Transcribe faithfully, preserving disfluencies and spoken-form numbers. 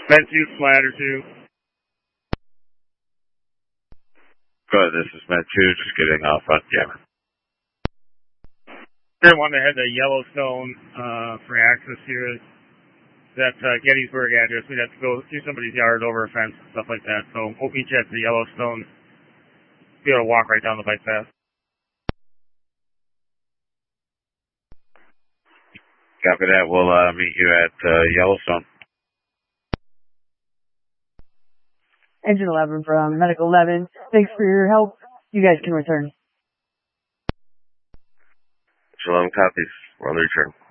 Med two, Slider two. Good, this is Med two, just getting off on camera. I want to head to Yellowstone uh, for access here. That uh, Gettysburg address, we'd have to go through somebody's yard, over a fence, stuff like that. So we'll meet you at the Yellowstone. Be able to walk right down the bike path. Copy that. We'll uh, meet you at uh, Yellowstone. Engine eleven from Medical eleven. Thanks for your help. You guys can return. Engine eleven copies. We're on the return.